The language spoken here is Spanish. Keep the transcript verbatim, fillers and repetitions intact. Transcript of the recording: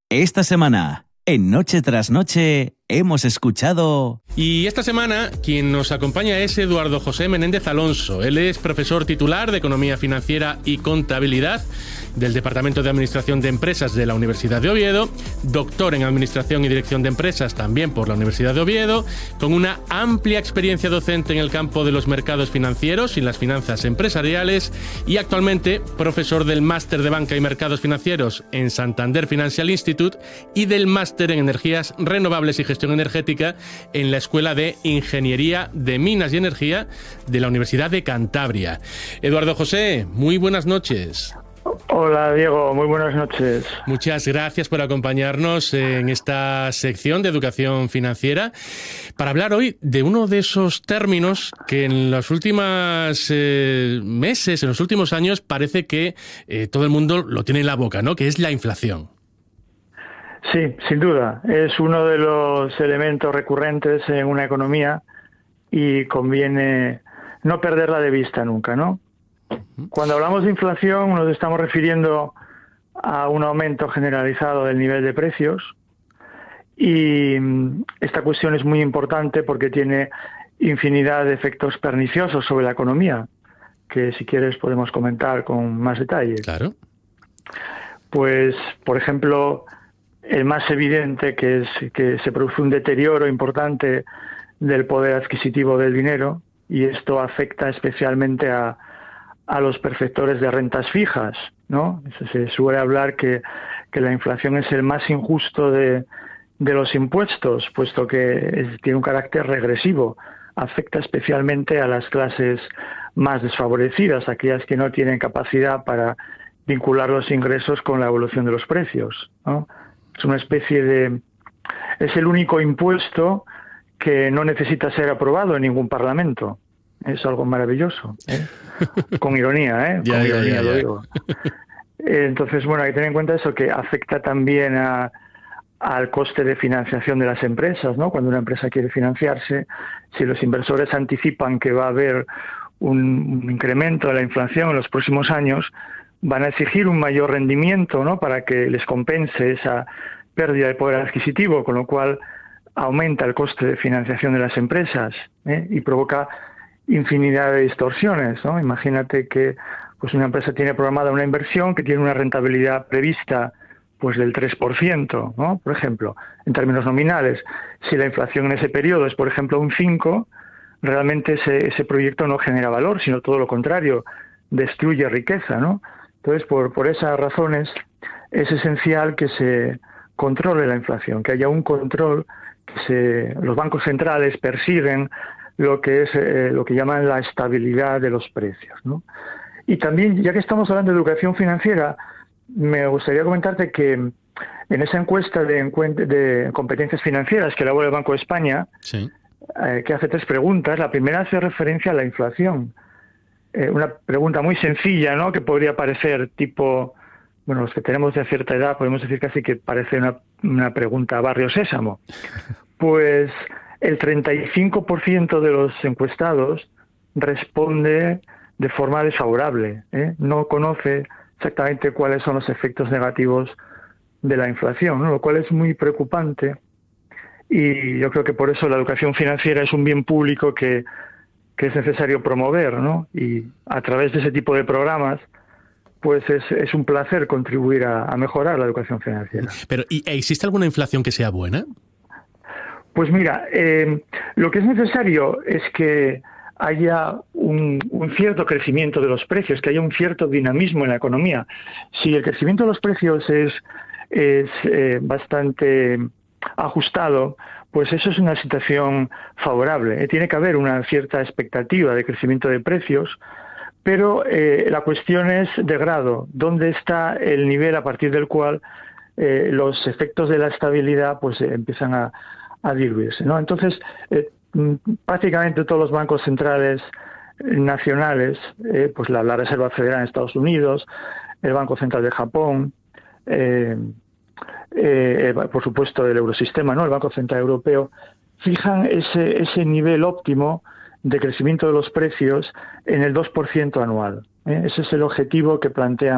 Esta semana, en Noche tras Noche, hemos escuchado... Y esta semana, quien nos acompaña es Eduardo José Menéndez Alonso. Él es profesor titular de Economía Financiera y Contabilidad del Departamento de Administración de Empresas de la Universidad de Oviedo, doctor en Administración y Dirección de Empresas también por la Universidad de Oviedo, con una amplia experiencia docente en el campo de los mercados financieros y las finanzas empresariales, y actualmente profesor del Máster de Banca y Mercados Financieros en Santander Financial Institute y del Máster en Energías Renovables y Gestión Energética en la Escuela de Ingeniería de Minas y Energía de la Universidad de Cantabria. Eduardo José, muy buenas noches. Hola Diego, muy buenas noches. Muchas gracias por acompañarnos en esta sección de educación financiera para hablar hoy de uno de esos términos que en los últimos eh, meses, en los últimos años, parece que eh, todo el mundo lo tiene en la boca, ¿no? Que es la inflación. Sí, sin duda. Es uno de los elementos recurrentes en una economía y conviene no perderla de vista nunca, ¿no? Cuando hablamos de inflación nos estamos refiriendo a un aumento generalizado del nivel de precios, y esta cuestión es muy importante porque tiene infinidad de efectos perniciosos sobre la economía, que si quieres podemos comentar con más detalles. Claro. Pues, por ejemplo, el más evidente, que es que se produce un deterioro importante del poder adquisitivo del dinero, y esto afecta especialmente a a los perceptores de rentas fijas, ¿no? Se suele hablar que, que la inflación es el más injusto de, de los impuestos, puesto que es, tiene un carácter regresivo. Afecta especialmente a las clases más desfavorecidas, aquellas que no tienen capacidad para vincular los ingresos con la evolución de los precios, ¿no? Es una especie de... es el único impuesto que no necesita ser aprobado en ningún parlamento. Es algo maravilloso, ¿eh? Con ironía, ¿eh? Ya, Con ya, ironía ya, lo ya. digo. Entonces, bueno, hay que tener en cuenta eso, que afecta también a, al coste de financiación de las empresas, ¿no? Cuando una empresa quiere financiarse, si los inversores anticipan que va a haber un, un incremento de la inflación en los próximos años, van a exigir un mayor rendimiento, ¿no? Para que les compense esa pérdida de poder adquisitivo, con lo cual aumenta el coste de financiación de las empresas, ¿eh? Y provoca infinidad de distorsiones, ¿no? Imagínate que pues una empresa tiene programada una inversión que tiene una rentabilidad prevista pues del tres por ciento, ¿no? Por ejemplo, en términos nominales. Si la inflación en ese periodo es, por ejemplo, un cinco, realmente ese, ese proyecto no genera valor, sino todo lo contrario, destruye riqueza, ¿no? Entonces, por, por esas razones, es esencial que se controle la inflación, que haya un control, que se, los bancos centrales persiguen lo que es eh, lo que llaman la estabilidad de los precios, ¿no? Y también, ya que estamos hablando de educación financiera, me gustaría comentarte que en esa encuesta de, de competencias financieras que elabora el Banco de España, Sí. eh, que hace tres preguntas, la primera hace referencia a la inflación. Eh, una pregunta muy sencilla, ¿no? Que podría parecer tipo, bueno, los que tenemos de cierta edad podemos decir casi que parece una, una pregunta barrio sésamo. Pues el treinta y cinco por ciento de los encuestados responde de forma desfavorable, ¿eh? No conoce exactamente cuáles son los efectos negativos de la inflación, ¿no? Lo cual es muy preocupante, y yo creo que por eso la educación financiera es un bien público que, que es necesario promover, ¿no? Y a través de ese tipo de programas pues es, es un placer contribuir a, a mejorar la educación financiera. Pero, ¿y existe alguna inflación que sea buena? Pues mira, eh, lo que es necesario es que haya un, un cierto crecimiento de los precios, que haya un cierto dinamismo en la economía. Si el crecimiento de los precios es, es eh, bastante ajustado, pues eso es una situación favorable. Eh, tiene que haber una cierta expectativa de crecimiento de precios, pero eh, la cuestión es de grado. ¿Dónde está el nivel a partir del cual eh, los efectos de la estabilidad pues eh, empiezan a a diluirse, ¿no? Entonces, eh, prácticamente todos los bancos centrales nacionales, eh, pues la, la Reserva Federal en Estados Unidos, el Banco Central de Japón, eh, eh, por supuesto el Eurosistema, ¿no? El Banco Central Europeo, fijan ese, ese nivel óptimo de crecimiento de los precios en el dos por ciento anual, ¿eh? Ese es el objetivo que plantean